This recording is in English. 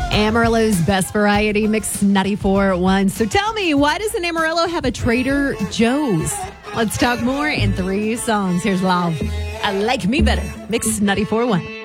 Amarillo's best variety, Mix 94.1. So tell me, why doesn't Amarillo have a Trader Joe's? Let's talk more in 3 songs. Here's Love. I Like Me Better, Mix 94.1.